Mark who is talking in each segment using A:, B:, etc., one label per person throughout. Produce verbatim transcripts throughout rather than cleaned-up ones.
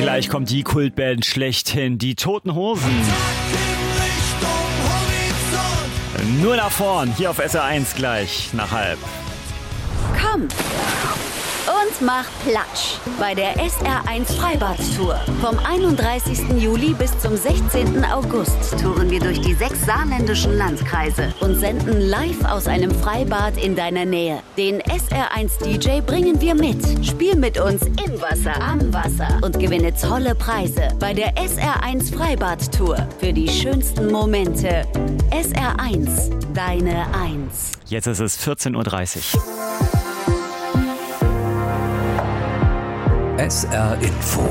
A: Gleich kommt die Kultband schlechthin, die Toten Hosen. Nur nach vorn, hier auf S R eins gleich nach halb.
B: Komm und mach Platsch bei der S R eins Freibad-Tour. Vom einunddreißigsten Juli bis zum sechzehnten August touren wir durch die sechs saarländischen Landkreise und senden live aus einem Freibad in deiner Nähe. Den S R eins D J bringen wir mit. Spiel mit uns im Wasser, am Wasser und gewinne tolle Preise bei der S R eins Freibad-Tour. Für die schönsten Momente. S R eins, deine Eins.
A: Jetzt ist es vierzehn Uhr dreißig.
C: S R Info.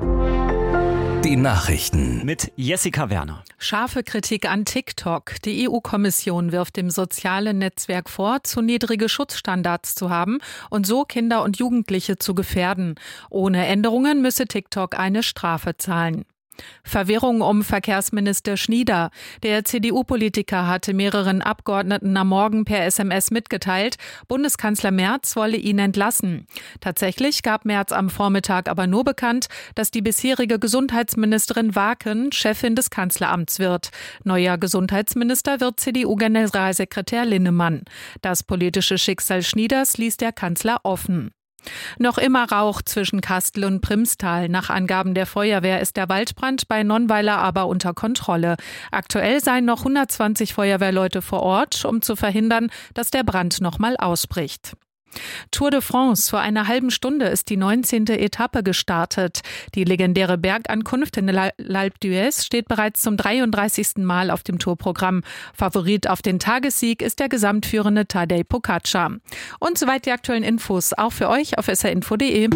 C: Die Nachrichten.
A: Mit Jessica Werner.
D: Scharfe Kritik an TikTok. Die E U-Kommission wirft dem sozialen Netzwerk vor, zu niedrige Schutzstandards zu haben und so Kinder und Jugendliche zu gefährden. Ohne Änderungen müsse TikTok eine Strafe zahlen. Verwirrung um Verkehrsminister Schnieder. Der C D U-Politiker hatte mehreren Abgeordneten am Morgen per S M S mitgeteilt, Bundeskanzler Merz wolle ihn entlassen. Tatsächlich gab Merz am Vormittag aber nur bekannt, dass die bisherige Gesundheitsministerin Waken Chefin des Kanzleramts wird. Neuer Gesundheitsminister wird C D U-Generalsekretär Linnemann. Das politische Schicksal Schnieders ließ der Kanzler offen. Noch immer Rauch zwischen Kastel und Primstal. Nach Angaben der Feuerwehr ist der Waldbrand bei Nonnweiler aber unter Kontrolle. Aktuell seien noch hundertzwanzig Feuerwehrleute vor Ort, um zu verhindern, dass der Brand nochmal ausbricht. Tour de France. Vor einer halben Stunde ist die neunzehnte Etappe gestartet. Die legendäre Bergankunft in L'Alpe d'Huez steht bereits zum dreiunddreißigsten Mal auf dem Tourprogramm. Favorit auf den Tagessieg ist der gesamtführende Tadej Pogačar. Und soweit die aktuellen Infos, auch für euch auf s r info punkt d e.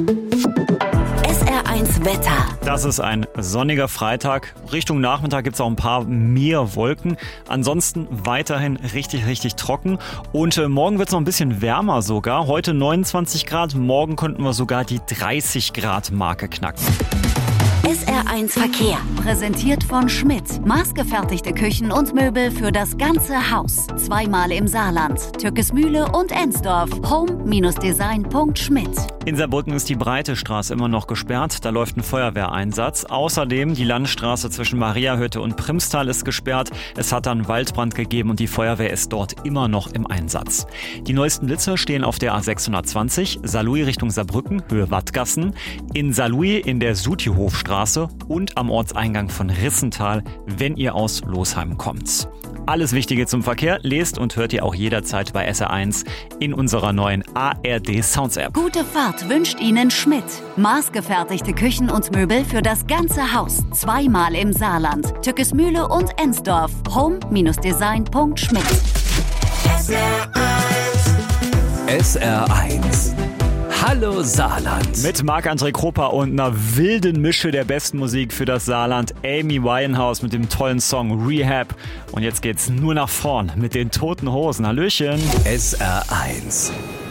B: S R eins Wetter.
A: Das ist ein sonniger Freitag. Richtung Nachmittag gibt es auch ein paar mehr Wolken. Ansonsten weiterhin richtig, richtig trocken. Und äh, morgen wird es noch ein bisschen wärmer sogar. Heute neunundzwanzig Grad, morgen könnten wir sogar die dreißig Grad Marke knacken.
B: S R eins Verkehr, präsentiert von Schmidt. Maßgefertigte Küchen und Möbel für das ganze Haus. Zweimal im Saarland, Türkesmühle und Ensdorf. home Design punkt schmidt.
A: In Saarbrücken ist die Breite Straße immer noch gesperrt. Da läuft ein Feuerwehreinsatz. Außerdem die Landstraße zwischen Mariahütte und Primstal ist gesperrt. Es hat dann Waldbrand gegeben und die Feuerwehr ist dort immer noch im Einsatz. Die neuesten Blitze stehen auf der A sechshundertzwanzig, Saarlouis Richtung Saarbrücken, Höhe Wattgassen, in Saarlouis in der Sutihofstraße und am Ortseingang von Rissental, wenn ihr aus Losheim kommt. Alles Wichtige zum Verkehr lest und hört ihr auch jederzeit bei S R eins in unserer neuen A R D Sounds App.
B: Gute Fahrt wünscht Ihnen Schmidt. Maßgefertigte Küchen und Möbel für das ganze Haus. Zweimal im Saarland, Türkesmühle und Ensdorf. home Design punkt schmidt.
C: S R eins. S R eins. Hallo Saarland.
A: Mit Marc-André Krupa und einer wilden Mische der besten Musik für das Saarland. Amy Winehouse mit dem tollen Song Rehab. Und jetzt geht's nur nach vorn mit den Toten Hosen. Hallöchen.
C: S R eins.